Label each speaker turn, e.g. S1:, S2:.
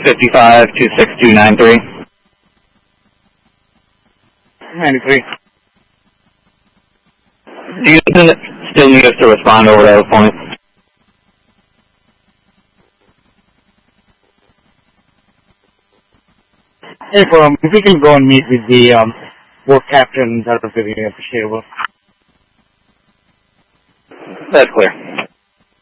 S1: 55-26293.
S2: 93.
S1: Do you still need us to respond over those points?
S2: If we can go and meet with the boat captain, that would be really appreciable.
S1: That's clear.